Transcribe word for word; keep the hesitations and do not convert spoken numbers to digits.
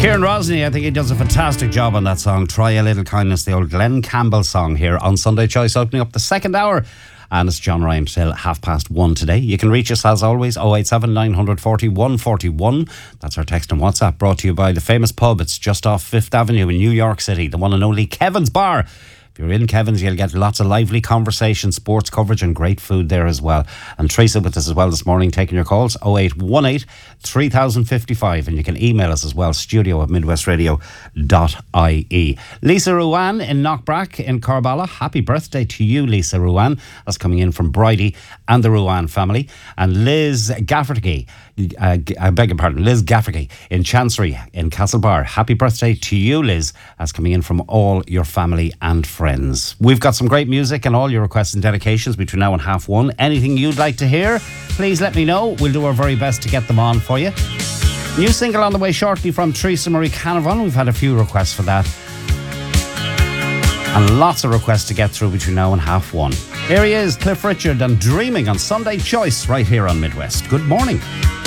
Kieran Rosny, I think he does a fantastic job on that song. Try a Little Kindness, the old Glenn Campbell song here on Sunday Choice, opening up the second hour. And it's John Ryan till half past one today. You can reach us as always, oh eight seven, nine four oh, one four one. That's our text and WhatsApp, brought to you by the famous pub. It's just off Fifth Avenue in New York City, the one and only Kevin's Bar. If you're in Kevin's, you'll get lots of lively conversation, sports coverage and great food there as well. And Teresa with us as well this morning, taking your calls, oh eight one eight, three thousand fifty-five. And you can email us as well, studio at midwestradio dot I E. Lisa Ruan in Knockbrack in Corballa. Happy birthday to you, Lisa Ruan. That's coming in from Bridie and the Ruan family. And Liz Gafferty, uh, I beg your pardon, Liz Gafferty in Chancery in Castlebar. Happy birthday to you, Liz. That's coming in from all your family and friends. Friends. We've got some great music and all your requests and dedications between now and half one. Anything you'd like to hear, please let me know. We'll do our very best to get them on for you. New single on the way shortly from Teresa Marie Canavan. We've had a few requests for that. And lots of requests to get through between now and half one. Here he is, Cliff Richard, and Dreaming on Sunday Choice right here on Midwest. Good morning.